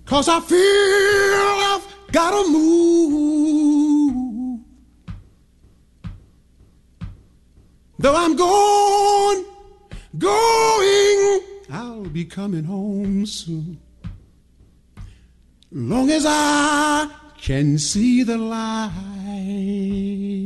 'cause I feel I've gotta move. Though I'm going, I'll be coming home soon. Long as I can see the light.